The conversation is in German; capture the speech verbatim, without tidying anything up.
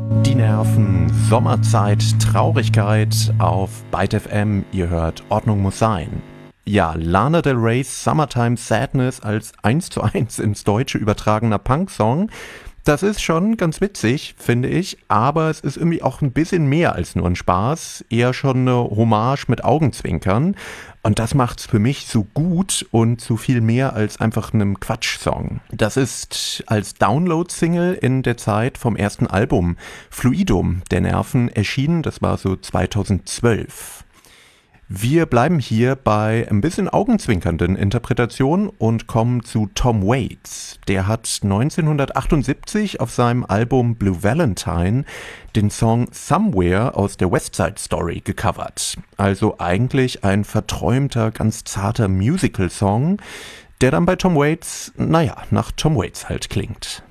Die Nerven, Sommerzeit, Traurigkeit auf Byte F M. Ihr hört Ordnung muss sein. Ja, Lana Del Rey's Summertime Sadness als eins zu eins ins Deutsche übertragener Punksong. Das ist schon ganz witzig, finde ich, aber es ist irgendwie auch ein bisschen mehr als nur ein Spaß, eher schon eine Hommage mit Augenzwinkern. Und das macht's für mich so gut und so viel mehr als einfach einem Quatsch-Song. Das ist als Download-Single in der Zeit vom ersten Album Fluidum der Nerven erschienen, das war so zweitausendzwölf. Wir bleiben hier bei ein bisschen augenzwinkernden Interpretationen und kommen zu Tom Waits. Der hat neunzehnhundertachtundsiebzig auf seinem Album Blue Valentine den Song Somewhere aus der West Side Story gecovert. Also eigentlich ein verträumter, ganz zarter Musical-Song, der dann bei Tom Waits, naja, nach Tom Waits halt klingt.